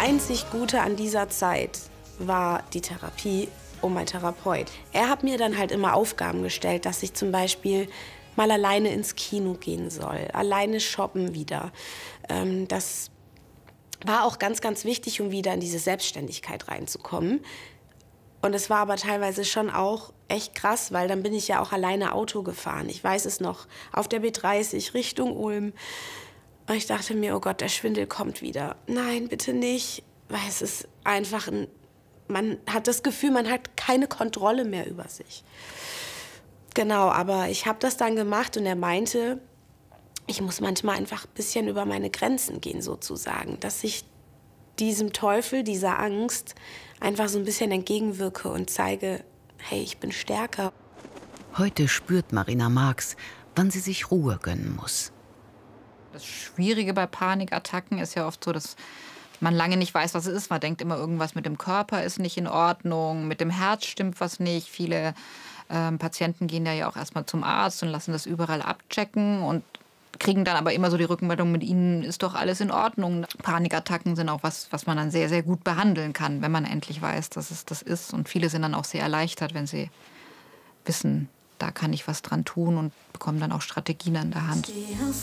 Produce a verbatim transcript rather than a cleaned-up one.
einzig Gute an dieser Zeit war die Therapie und mein Therapeut. Er hat mir dann halt immer Aufgaben gestellt, dass ich zum Beispiel mal alleine ins Kino gehen soll, alleine shoppen wieder. Ähm, das war auch ganz, ganz wichtig, um wieder in diese Selbstständigkeit reinzukommen. Und es war aber teilweise schon auch echt krass, weil dann bin ich ja auch alleine Auto gefahren. Ich weiß es noch, auf der B dreißig Richtung Ulm. Und ich dachte mir, oh Gott, der Schwindel kommt wieder. Nein, bitte nicht, weil es ist einfach ein, man hat das Gefühl, man hat keine Kontrolle mehr über sich. Genau, aber ich habe das dann gemacht und er meinte, ich muss manchmal einfach ein bisschen über meine Grenzen gehen sozusagen, dass ich diesem Teufel, dieser Angst einfach so ein bisschen entgegenwirke und zeige, hey, ich bin stärker. Heute spürt Marina Marx, wann sie sich Ruhe gönnen muss. Das Schwierige bei Panikattacken ist ja oft so, dass man lange nicht weiß, was es ist. Man denkt immer, irgendwas mit dem Körper ist nicht in Ordnung, mit dem Herz stimmt was nicht. Viele ähm, Patienten gehen ja auch erstmal zum Arzt und lassen das überall abchecken und kriegen dann aber immer so die Rückmeldung, mit ihnen ist doch alles in Ordnung. Panikattacken sind auch was, was man dann sehr, sehr gut behandeln kann, wenn man endlich weiß, dass es das ist. Und viele sind dann auch sehr erleichtert, wenn sie wissen, da kann ich was dran tun und bekommen dann auch Strategien an der Hand.